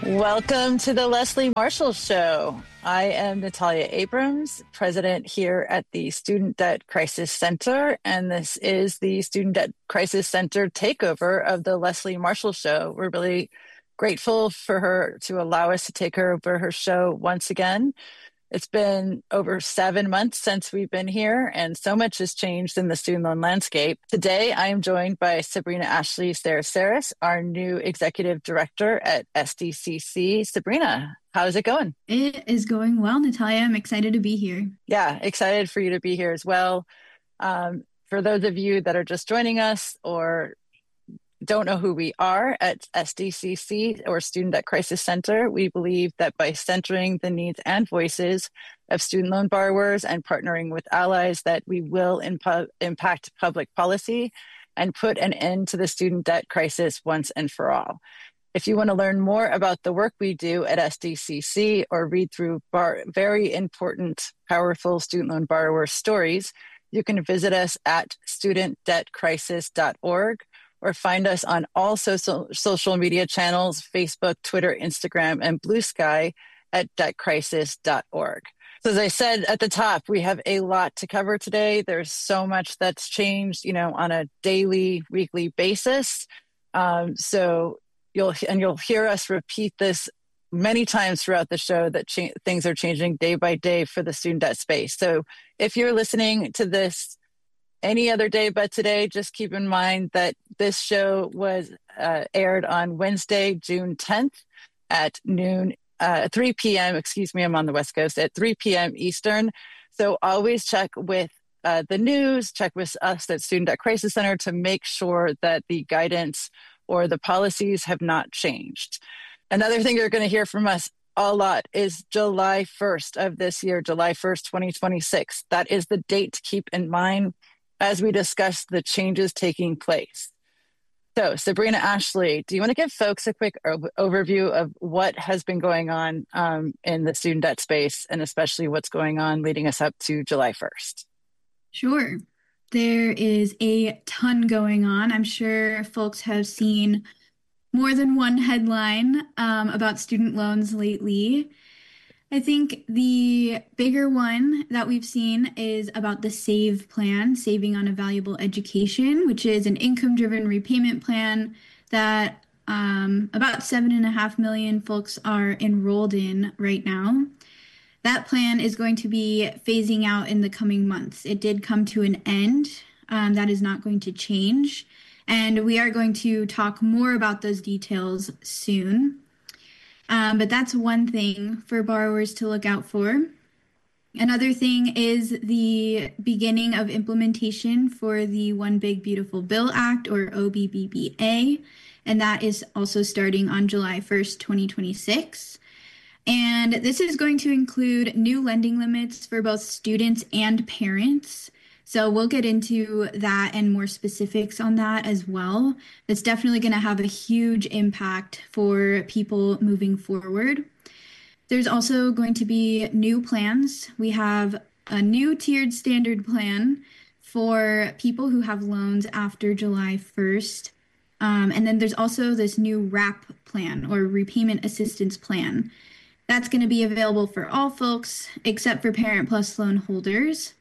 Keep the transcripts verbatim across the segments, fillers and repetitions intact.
Welcome to the Leslie Marshall Show. I am Natalia Abrams, president here at the Student Debt Crisis Center, and this is the Student Debt Crisis Center takeover of the Leslie Marshall Show. We're really grateful for her to allow us to take her over her show once again. It's been over seven months since we've been here, and so much has changed in the student loan landscape. Today, I am joined by Sabrina Ashley Sarasaris, our new executive director at S D C C. Sabrina, how's it going? It is going well, Natalia. I'm excited to be here. Yeah, excited for you to be here as well. Um, for those of you that are just joining us or don't know who we are at S D C C or Student Debt Crisis Center, we believe that by centering the needs and voices of student loan borrowers and partnering with allies, that we will impo- impact public policy and put an end to the student debt crisis once and for all. If you want to learn more about the work we do at S D C C or read through bar- very important, powerful student loan borrower stories, you can visit us at student debt crisis dot org. or find us on all social, social media channels, Facebook, Twitter, Instagram, and Blue Sky at debt crisis dot org. So as I said at the top, we have a lot to cover today. There's so much that's changed, you know, on a daily, weekly basis. Um, so you'll, and you'll hear us repeat this many times throughout the show that cha- things are changing day by day for the student debt space. So if you're listening to this any other day but today, just keep in mind that this show was uh, aired on Wednesday, June tenth at noon, uh, three p.m. Excuse me, I'm on the West Coast at three p.m. Eastern. So always check with uh, the news, check with us at Student Debt Crisis Center to make sure that the guidance or the policies have not changed. Another thing you're going to hear from us a lot is July first of this year, July first, twenty twenty-six. That is the date to keep in mind as we discuss the changes taking place. So Sabrina Ashley, do you want to give folks a quick o- overview of what has been going on um, in the student debt space, and especially what's going on leading us up to July first? Sure. There is a ton going on. I'm sure folks have seen more than one headline um, about student loans lately. I think the bigger one that we've seen is about the SAVE plan, Saving on a Valuable Education, which is an income-driven repayment plan that um, about seven and a half million folks are enrolled in right now. That plan is going to be phasing out in the coming months. It did come to an end. Um, that is not going to change. And we are going to talk more about those details soon. Um, but that's one thing for borrowers to look out for. Another thing is the beginning of implementation for the One Big Beautiful Bill Act, or O B B B A, and that is also starting on July first, twenty twenty-six. And this is going to include new lending limits for both students and parents. So we'll get into that and more specifics on that as well. That's definitely going to have a huge impact for people moving forward. There's also going to be new plans. We have a new tiered standard plan for people who have loans after July first. Um, and then there's also this new RAP plan, or repayment assistance plan. That's going to be available for all folks except for Parent Plus loan holders.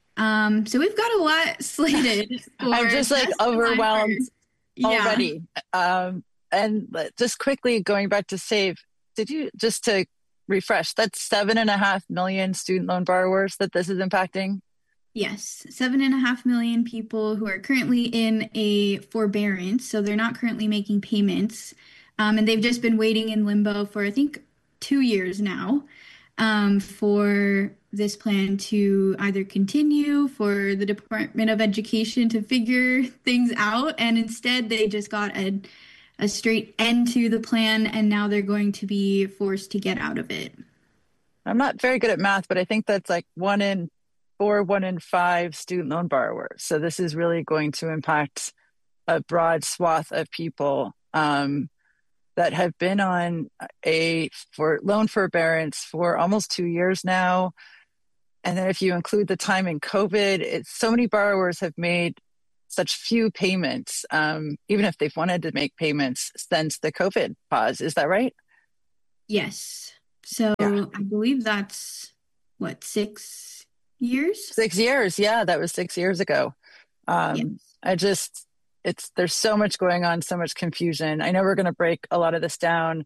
Um, so we've got a lot slated. I'm just like overwhelmed already. Yeah. Um, and just quickly going back to SAVE, did you, just to refresh, that's seven and a half million student loan borrowers that this is impacting? Yes, seven and a half million people who are currently in a forbearance. So they're not currently making payments. Um, and they've just been waiting in limbo for, I think, two years now. Um, for this plan to either continue, for the Department of Education to figure things out, and instead they just got a, a straight end to the plan, and now they're going to be forced to get out of it. I'm not very good at math, but I think that's like one in four, one in five student loan borrowers. So this is really going to impact a broad swath of people. Um, that have been on a for loan forbearance for almost two years now. And then if you include the time in COVID, it's so many borrowers have made such few payments, um, even if they've wanted to make payments since the COVID pause. Is that right? Yes. So Yeah. I believe that's what, six years? Six years. Yeah, that was six years ago. Um, Yes. I just, it's, there's so much going on, so much confusion. I know we're going to break a lot of this down,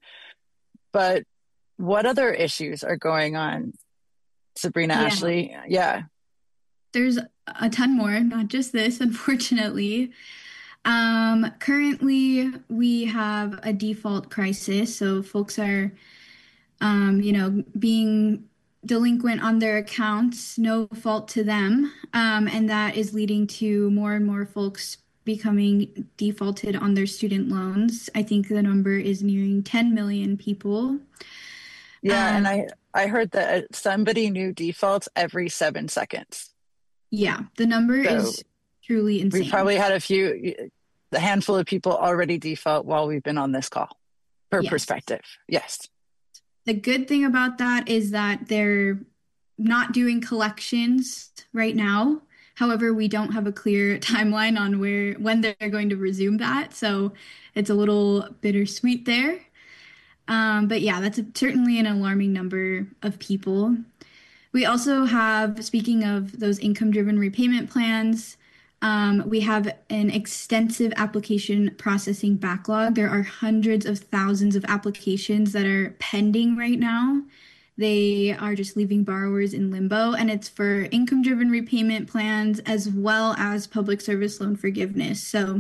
but what other issues are going on, Sabrina, Yeah. Ashley? Yeah. There's a ton more, not just this, unfortunately. Um, currently, we have a default crisis, so folks are, um, you know, being delinquent on their accounts, no fault to them, um, and that is leading to more and more folks becoming defaulted on their student loans. I think the number is nearing ten million people. Yeah. And Um, I, I heard that somebody new defaults every seven seconds. yeah, the number So is truly we've insane. probably had a few, a handful of people already default while we've been on this call, per Yes. perspective. Yes. The good thing about that is that they're not doing collections right now. However, we don't have a clear timeline on where when they're going to resume that. So it's a little bittersweet there. Um, but yeah, that's a, certainly an alarming number of people. We also have, speaking of those income-driven repayment plans, um, we have an extensive application processing backlog. There are hundreds of thousands of applications that are pending right now. They are just leaving borrowers in limbo, and it's for income-driven repayment plans as well as public service loan forgiveness. So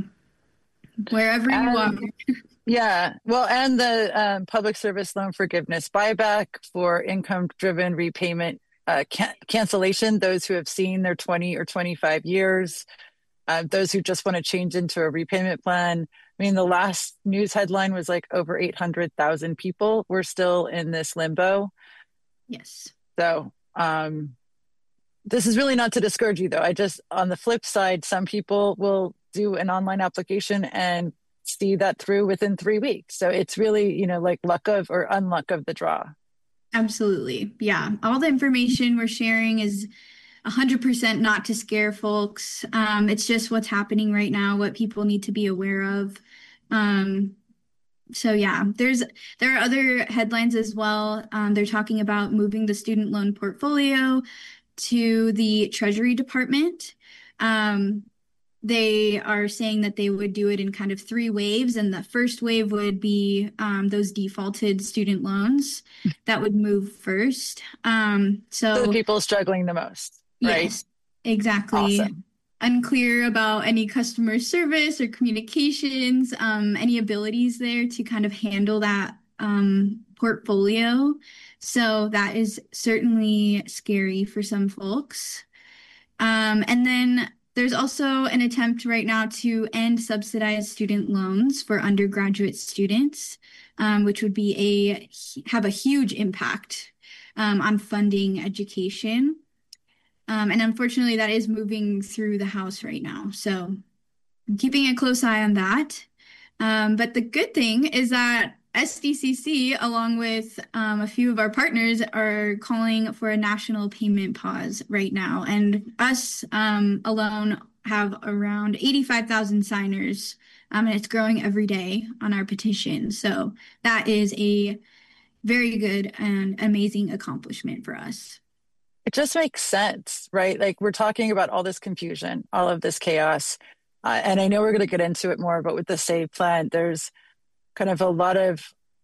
wherever you are, And yeah, well, and the um, public service loan forgiveness buyback for income driven repayment uh, can- cancellation, those who have seen their twenty or twenty-five years, uh, those who just want to change into a repayment plan. I mean, the last news headline was like over eight hundred thousand people were still in this limbo. yes. So, um, this is really not to discourage you, though. I just, on the flip side, some people will do an online application and see that through within three weeks. So it's really, you know, like luck of or unluck of the draw. Absolutely. Yeah. All the information we're sharing is one hundred percent not to scare folks. Um, it's just what's happening right now, what people need to be aware of. Um, so yeah, there's there are other headlines as well. Um, they're talking about moving the student loan portfolio to the Treasury Department. Um, they are saying that they would do it in kind of three waves, and the first wave would be um, those defaulted student loans that would move first. Um, So the so people struggling the most, right? yes, exactly. Awesome. Unclear about any customer service or communications, um, any abilities there to kind of handle that um, portfolio. So that is certainly scary for some folks. Um, and then there's also an attempt right now to end subsidized student loans for undergraduate students, um, which would be a have a huge impact um, on funding education. Um, and unfortunately, that is moving through the House right now. So I'm keeping a close eye on that. Um, but the good thing is that S D C C, along with um, a few of our partners, are calling for a national payment pause right now. And us um, alone have around eighty-five thousand signers, um, and it's growing every day on our petition. So that is a very good and amazing accomplishment for us. It just makes sense, right? Like we're talking about all this confusion, all of this chaos. Uh, and I know we're going to get into it more, but with the SAVE plan, there's kind of a lot of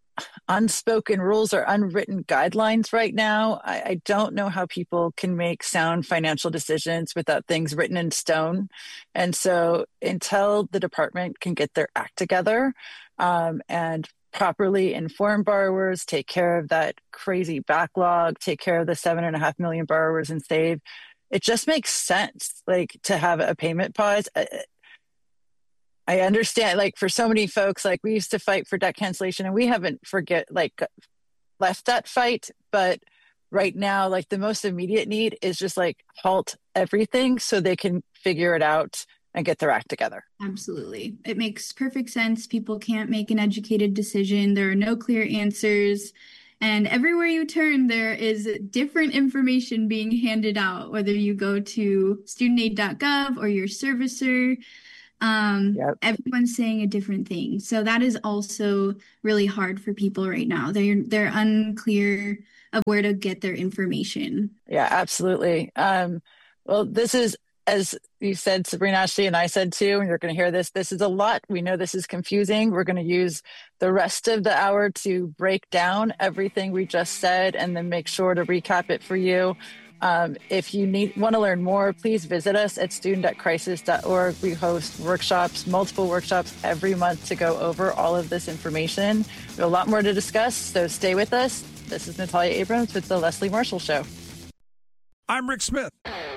unspoken rules or unwritten guidelines right now. I, I don't know how people can make sound financial decisions without things written in stone. And so until the department can get their act together um, and properly inform borrowers, take care of that crazy backlog, take care of the seven and a half million borrowers in SAVE, it just makes sense like to have a payment pause. I understand, like for so many folks, like we used to fight for debt cancellation and we haven't forget like left that fight. But right now, like the most immediate need is just like halt everything so they can figure it out and get their act together. Absolutely. It makes perfect sense. People can't make an educated decision. There are no clear answers. And everywhere you turn, there is different information being handed out, whether you go to student aid dot gov or your servicer. Um, Yep. everyone's saying a different thing. So that is also really hard for people right now. They're they're unclear of where to get their information. Yeah, absolutely. Um, well, this is, as you said, Sabrina, Ashley, and I said too, and you're going to hear this, this is a lot. We know this is confusing. We're going to use the rest of the hour to break down everything we just said and then make sure to recap it for you. Um, if you need want to learn more, please visit us at student at crisis dot org. We host workshops, multiple workshops every month to go over all of this information. We have a lot more to discuss, so stay with us. This is Natalia Abrams with the Leslie Marshall Show. I'm Rick Smith.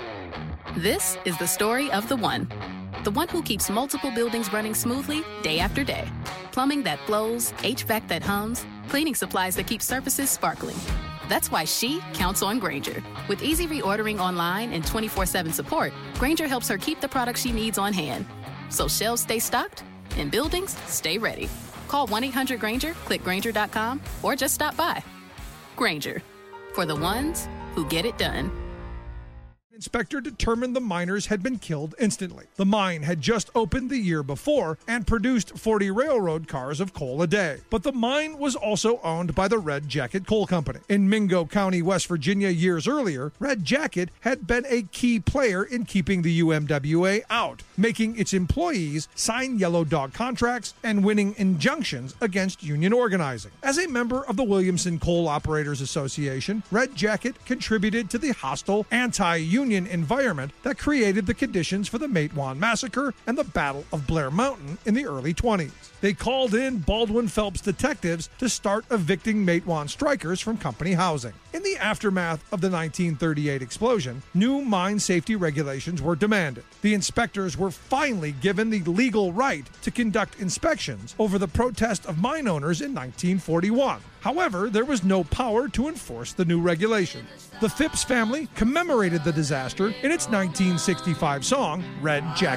This is the story of the one. The one who keeps multiple buildings running smoothly day after day. Plumbing that flows, H V A C that hums, cleaning supplies that keep surfaces sparkling. That's why she counts on Grainger. With easy reordering online and twenty-four seven support, Grainger helps her keep the products she needs on hand. So shelves stay stocked and buildings stay ready. Call one eight hundred Grainger, click Grainger dot com, or just stop by. Grainger, for the ones who get it done. Inspector determined the miners had been killed instantly. The mine had just opened the year before and produced forty railroad cars of coal a day. But the mine was also owned by the Red Jacket Coal Company. In Mingo County, West Virginia, years earlier, Red Jacket had been a key player in keeping the U M W A out, making its employees sign yellow dog contracts and winning injunctions against union organizing. As a member of the Williamson Coal Operators Association, Red Jacket contributed to the hostile anti-union environment that created the conditions for the Matewan Massacre and the Battle of Blair Mountain in the early twenties. They called in Baldwin Phelps detectives to start evicting Matewan strikers from company housing. In the aftermath of the nineteen thirty-eight explosion, new mine safety regulations were demanded. The inspectors were finally given the legal right to conduct inspections over the protest of mine owners in nineteen forty-one. However, there was no power to enforce the new regulations. The Phipps family commemorated the disaster in its nineteen sixty-five song, Red Jacket.